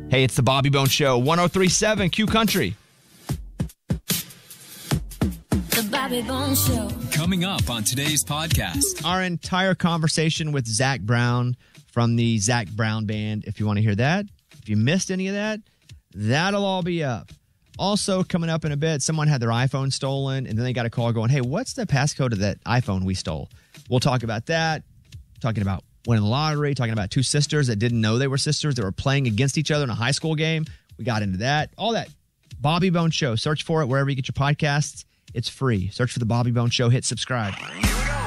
Hey, it's the Bobby Bones Show, 103.7 Q Country. The Bobby Bones Show. Coming up on today's podcast. Our entire conversation with Zach Brown from the Zach Brown Band. If you want to hear that, if you missed any of that, that'll all be up. Also, coming up in a bit, someone had their iPhone stolen, and then they got a call going, hey, what's the passcode of that iPhone we stole? We'll talk about that, talking about winning the lottery, talking about two sisters that didn't know they were sisters that were playing against each other in a high school game. We got into that. All that. Bobby Bones Show. Search for it wherever you get your podcasts. It's free. Search for the Bobby Bones Show. Hit subscribe.